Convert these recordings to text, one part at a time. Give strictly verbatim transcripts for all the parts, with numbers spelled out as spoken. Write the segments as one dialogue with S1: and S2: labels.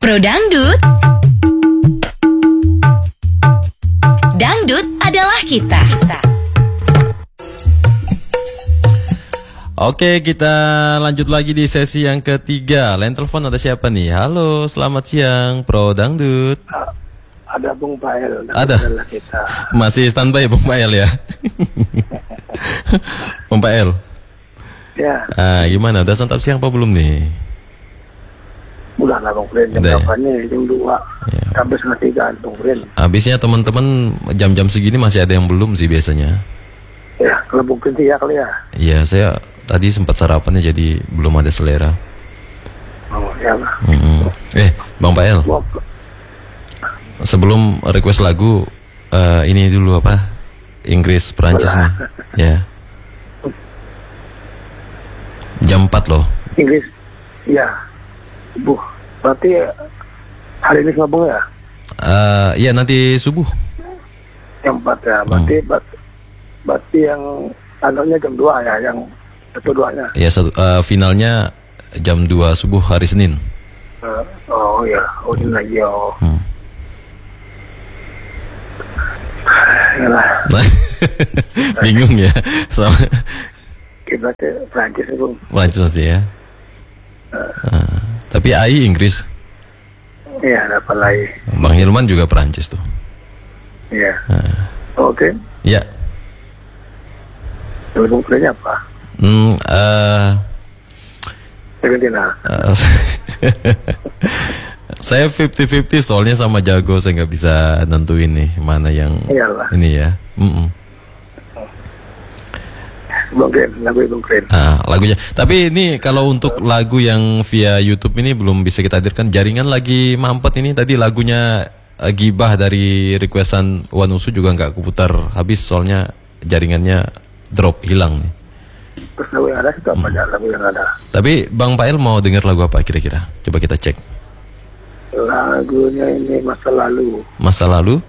S1: Pro Dangdut. Dangdut adalah kita.
S2: Oke, kita lanjut lagi di sesi yang ketiga. Line telepon ada siapa nih? Halo, selamat siang, Pro Dangdut.
S3: Ada Bung Pael.
S2: Ada.
S3: Kita.
S2: Masih standby Bung Pael ya? Bung Pael.
S3: Ya.
S2: Ah, gimana? Udah santap siang apa belum nih?
S3: Udah lah Bung Pren. Jam berapa nih? Jam dua.
S2: Ya.
S3: Sampai setengah tiga Bung Pren.
S2: Habisnya teman-teman jam-jam segini masih ada yang belum sih biasanya.
S3: Ya, kalau Bung Pren ya kali ya.
S2: Iya, saya tadi sempat sarapannya jadi belum ada selera.
S3: Oh, ya lah.
S2: Mm-mm. Eh, Bang Pael. Sebelum request lagu, uh, ini dulu apa? Inggris Perancis nih. Ya. Jam empat loh.
S3: Inggris. Ya. Bu, berarti hari ini Bung ya?
S2: Uh, iya nanti subuh.
S3: Jam empat ya. Berarti hmm. berarti, berarti yang tandanya jam dua ya, yang satu duanya.
S2: Iya, satu, uh, finalnya jam dua subuh hari Senin.
S3: Uh, oh ya, oh ini lagi oh.
S2: Hmm.
S3: Yalah.
S2: Bingung ya sama
S3: kita ke Prancis Bung.
S2: Prancis masih ya. Uh, uh, tapi A I Inggris.
S3: Iya, dapat lagi.
S2: Bang Hilman juga Prancis tuh.
S3: Iya.
S2: Uh.
S3: Oke.
S2: Iya.
S3: Kalau Bung Prennya apa?
S2: Hmm. Uh,
S3: Argentina.
S2: Uh, saya fifty fifty soalnya sama jago, saya nggak bisa nentuin nih mana yang
S3: Iyalah.
S2: Ini ya. Mm-mm.
S3: Bung Kren, lagu Bung Kren.
S2: Ah, lagunya. Tapi ini kalau untuk lagu yang via YouTube ini belum bisa kita hadirkan. Jaringan lagi mampet ini. Tadi lagunya uh, Gibah dari requestan Wanusu juga nggak keputar habis soalnya jaringannya drop, hilang nih.
S3: Terus lagu yang ada itu apa aja?
S2: Hmm.
S3: Lagu yang ada.
S2: Tapi Bang Pael mau dengar lagu apa kira-kira? Coba kita cek.
S3: Lagunya ini masa lalu.
S2: Masa lalu?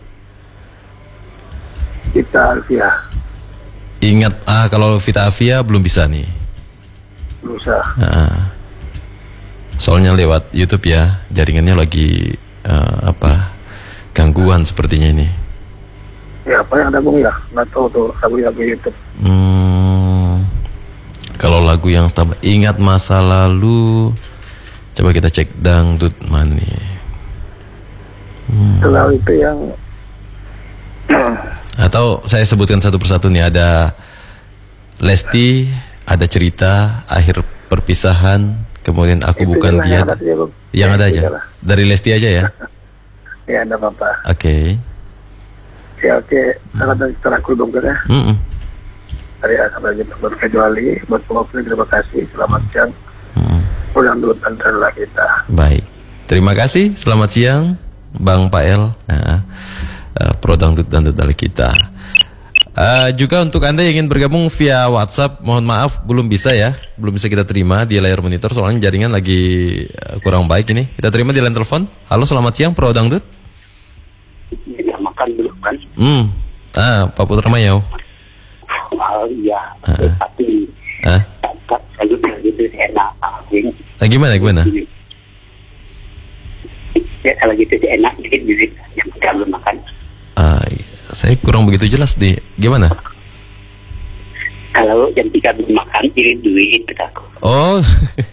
S3: Kita Alfia.
S2: Ingat, ah kalau Vita Avia belum bisa nih.
S3: Belum bisa.
S2: Nah, soalnya lewat YouTube ya, jaringannya lagi uh, apa gangguan sepertinya ini.
S3: Ya apa yang ada Bung ya? Nggak tahu tuh lagu-lagu YouTube.
S2: Hmm, kalau lagu yang stabil, ingat masa lalu. Coba kita cek dangdut mani. Hmm.
S3: Kalau itu yang
S2: atau saya sebutkan satu persatu nih, ada Lesti, ada cerita, akhir perpisahan, kemudian aku itu bukan dia. Yang ada, aja, yang ya, ada aja. Dari Lesti aja ya.
S3: Ya, ada apa-apa.
S2: Oke. Okay.
S3: Ya oke, okay. Sangat hmm. terangkul Bung ya.
S2: Mm-mm.
S3: Hari sampai jumpa buat kecuali buat pengobrol, terima kasih. Selamat siang. Hmm. Pulang dulu antara kita.
S2: Baik. Terima kasih. Selamat siang, Bang Pael. Nah. Uh, Pro Dangdut Dangdut dari kita. Uh, juga untuk Anda yang ingin bergabung via WhatsApp, mohon maaf belum bisa ya, belum bisa kita terima di layar monitor soalnya jaringan lagi uh, kurang baik ini. Kita terima di line telepon. Halo, selamat siang Pro Dangdut.
S4: Tidak makan belum kan?
S2: Hmm. Ah, Pak Putra Mayau.
S4: Oh iya.
S2: Uh,
S4: tapi
S2: ah.
S4: Kalau gitu enak.
S2: Ah, gimana gimana?
S4: Ya kalau gitu enak dikit dikit yang kita belum makan.
S2: Uh, saya kurang begitu jelas di gimana?
S4: Kalau jam tiga belum makan, irit duit kataku.
S2: Oh,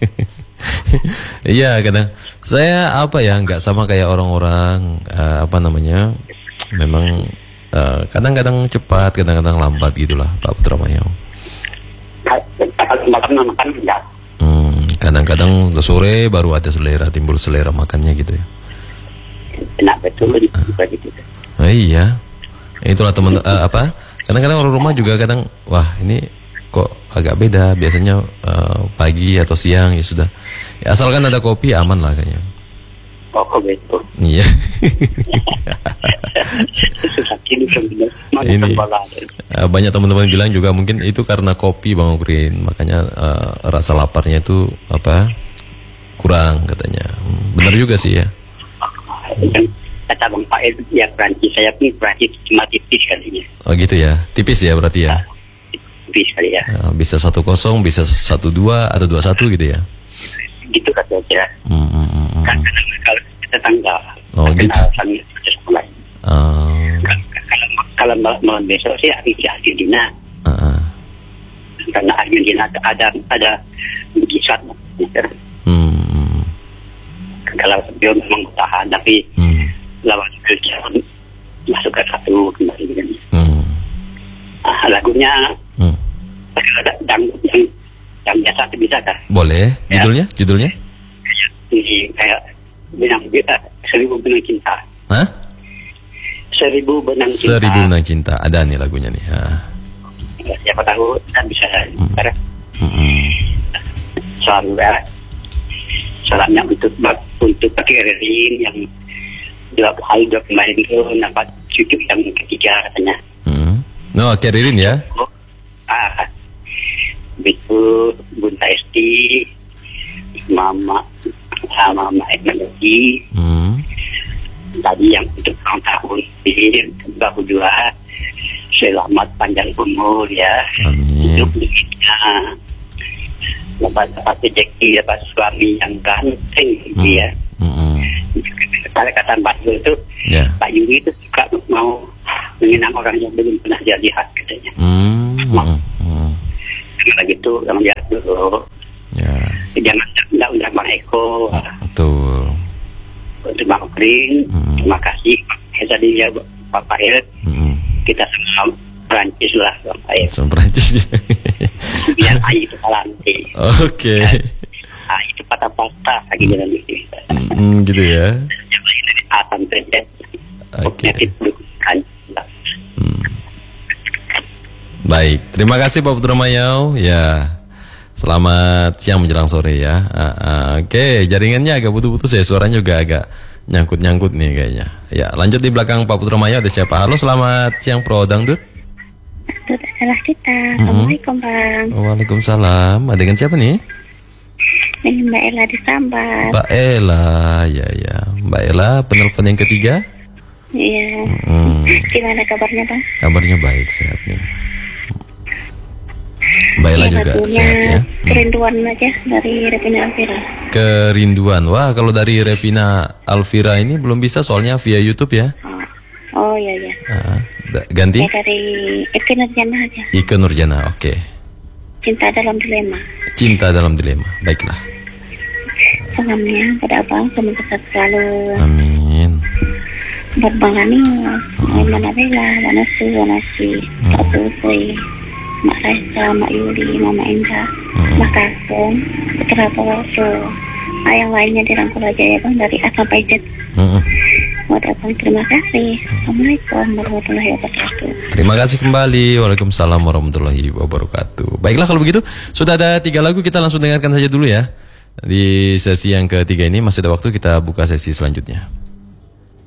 S2: iya kadang saya apa ya nggak sama kayak orang-orang uh, apa namanya, memang uh, kadang-kadang cepat, kadang-kadang lambat gitulah Pak Putra Mayau.
S4: Kalau makan makan enggak.
S2: Hmm, kadang-kadang sore baru ada selera, timbul selera makannya gitu ya.
S4: Enak betul uh. gitu.
S2: Oh, iya, itulah teman uh, apa? Kadang-kadang orang rumah juga kadang, wah ini kok agak beda. Biasanya uh, pagi atau siang ya sudah. Ya, asalkan ada kopi aman lah kayaknya.
S4: Oh, betul.
S2: Iya. Ini uh, banyak teman-teman bilang juga mungkin itu karena kopi Bang Green, makanya uh, rasa laparnya itu apa kurang katanya. Hmm, benar juga sih ya.
S4: Kata Bang Pael ya Prancis, saya pun Prancis cuma tipis kali ini.
S2: Oh gitu ya, tipis ya berarti ya.
S4: Tipis kali ya.
S2: Uh, bisa satu kosong, bisa satu dua atau dua satu gitu ya.
S4: Gitu katanya.
S2: Hmm, hmm, hmm, hmm.
S4: Kan kalau kita tanggal.
S2: Oh, gitu.
S4: Kami proses mulai.
S2: Oh.
S4: Kalau kalau malam besok sih Argentina.
S2: Uh-uh.
S4: Karena Argentina ada ada mujizat.
S2: Hmm.
S4: Kalau dia memang bertahan, tapi
S2: Hmm.
S4: lawan Belgia masuk ke satu kembali kan.
S2: Hmm.
S4: Ah, lagunya
S2: Hmm.
S4: ada yang yang yang biasa bisa kan?
S2: Boleh.
S4: Ya.
S2: Judulnya? Judulnya?
S4: Ini kayak benang kita seribu benang cinta.
S2: Hah?
S4: Seribu benang cinta.
S2: Seribu Benang Cinta. Ada nih lagunya nih. Ha.
S4: Ya, siapa tahu kita bisa hmm.
S2: Hmm.
S4: selalu ya. Salamnya untuk untuk pakai Ririn yang dua kali dua kemarin itu dapat cucu yang ketiga katanya.
S2: Hmm. No, Keririn ya.
S4: Oh, ah, itu Bunda Esti, Mama, ah, Mama Etnologi.
S2: Hmm.
S4: Tadi yang untuk tahun tahun ini baru dua selamat panjang umur ya.
S2: Amin.
S4: Hidup hidupnya dapat dapat rezeki, dapat suami yang ganteng gitu
S2: Hmm.
S4: ya.
S2: Hmm.
S4: Kalau kata Pak Yuri itu,
S2: Ya.
S4: Pak Yuri itu suka mau mengenang orang yang belum pernah dia lihat katanya.
S2: Hmm. Hmm. Hmm.
S4: Karena gitu, yang lihat dulu.
S2: Ya.
S4: Jangan tidak undang Bang Eko,
S2: Betul.
S4: untuk Bang Kring.
S2: Hmm.
S4: Terima kasih. Ya, tadi ya Pak Pahil,
S2: Hmm.
S4: kita sama Perancis lah Bang Pahil.
S2: Sama Prancis.
S4: Biar air itu kalanti.
S2: Oke.
S4: Ah, itu patah-patah lagi dalam itu.
S2: Hmm, gitu ya.
S4: Yang lain dari A sampai Z.
S2: Oke.
S4: Penyakit bukan.
S2: Hmm. Baik, terima kasih Pak Putra Mayau. Ya, selamat siang menjelang sore ya. Ah, ah, Oke, jaringannya agak putus-putus ya, suaranya juga agak nyangkut-nyangkut nih kayaknya. Ya, lanjut di belakang Pak Putra Mayau ada siapa? Halo, selamat siang Pro Dangdut.
S5: Itu adalah kita. Assalamualaikum Bang.
S2: Waalaikumsalam. Ada dengan siapa nih?
S5: Ini Mbak Ella di Sambar.
S2: Mbak Ella, ya ya. Mbak Ella, penelpon yang ketiga.
S5: Iya.
S2: Hmm.
S5: Gimana kabarnya Bang?
S2: Kabarnya baik, sehat nih. Mbak Ella
S5: Ya,
S2: juga
S5: lagunya
S2: sehat ya. Hmm.
S5: Kerinduan aja dari Revina Alvira.
S2: Kerinduan. Wah, kalau dari Revina Alvira ini belum bisa soalnya via YouTube ya.
S5: Oh, oh iya iya.
S2: Ah, da- ganti?
S5: Ya dari Eke Nurjana aja.
S2: Ike Nurjana, oke.
S5: Cinta dalam dilema.
S2: Cinta dalam dilema. Baiklah.
S5: Salamnya pada Abang, semoga sehat selalu.
S2: Amin.
S5: Buat Bang Rani, Mana Bella, Wanasu, Wanasi, Pak Tusui, Mak Raisa, Mak Yuli, Mama Indah,
S2: Hmm.
S5: Mak Kasung, Putra Pawasu, ah, yang lainnya dirangkul aja ya Bang, dari A sampai Z.
S2: Mm-mm.
S5: Buat Abang, terima kasih. Assalamualaikum warahmatullahi wabarakatuh.
S2: Terima kasih kembali. Waalaikumsalam warahmatullahi wabarakatuh. Baiklah kalau begitu, sudah ada tiga lagu, kita langsung dengarkan saja dulu ya. Di sesi yang ketiga ini masih ada waktu, kita buka sesi selanjutnya.